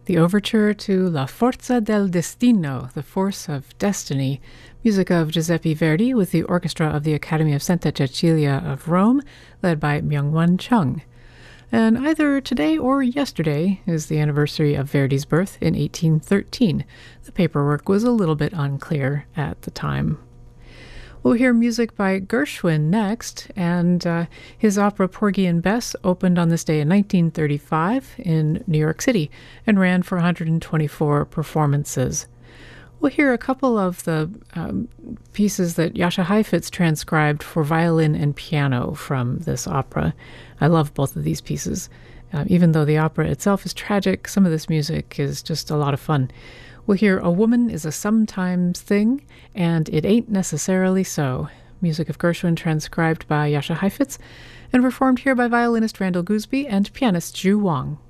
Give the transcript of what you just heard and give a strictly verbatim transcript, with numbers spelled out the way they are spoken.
The overture to La Forza del Destino, The Force of Destiny, music of Giuseppe Verdi with the orchestra of the Academy of Santa Cecilia of Rome, led by Myung-Won Chung. And either today or yesterday is the anniversary of Verdi's birth in eighteen thirteen. The paperwork was a little bit unclear at the time. We'll hear music by Gershwin next, and uh, his opera Porgy and Bess opened on this day in nineteen thirty-five in New York City and ran for one hundred twenty-four performances. We'll hear a couple of the um, pieces that Jascha Heifetz transcribed for violin and piano from this opera. I love both of these pieces. Uh, even though the opera itself is tragic, some of this music is just a lot of fun. We'll hear A Woman is a Sometimes Thing, and It Ain't Necessarily So. Music of Gershwin transcribed by Jascha Heifetz and performed here by violinist Randall Gooseby and pianist Zhu Wang.